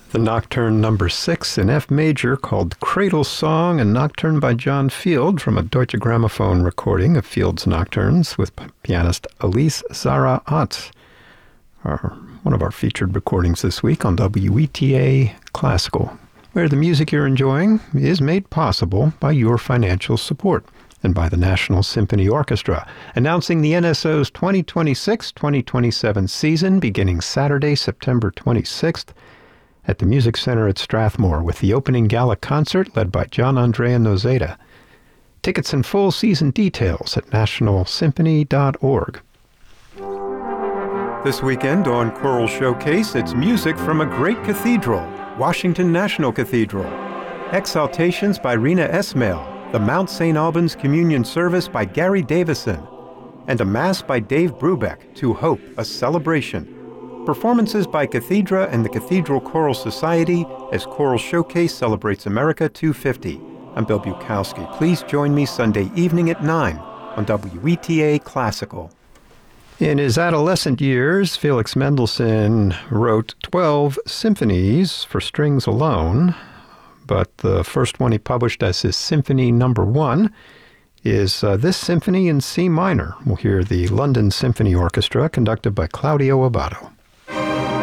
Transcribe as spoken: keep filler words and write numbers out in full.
The Nocturne number six in F major called Cradle Song, a nocturne by John Field from a Deutsche Grammophon recording of Field's nocturnes with pianist Elise Zara Otz. Our, one of our featured recordings this week on W E T A Classical, where the music you're enjoying is made possible by your financial support and by the National Symphony Orchestra, announcing the N S O's twenty twenty-six twenty twenty-seven season beginning Saturday, September twenty-sixth, at the Music Center at Strathmore with the opening gala concert led by John Andrea Nozeda. Tickets and full season details at national symphony dot org. This weekend on Choral Showcase, it's music from a great cathedral, Washington National Cathedral. Exaltations by Rena Esmail, the Mount Saint Albans Communion Service by Gary Davison, and a Mass by Dave Brubeck, To Hope, a Celebration. Performances by Cathedra and the Cathedral Choral Society as Choral Showcase celebrates America two fifty. I'm Bill Bukowski. Please join me Sunday evening at nine on W E T A Classical. In his adolescent years, Felix Mendelssohn wrote twelve symphonies for strings alone, but the first one he published as his Symphony Number One is uh, this symphony in C minor. We'll hear the London Symphony Orchestra conducted by Claudio Abbado.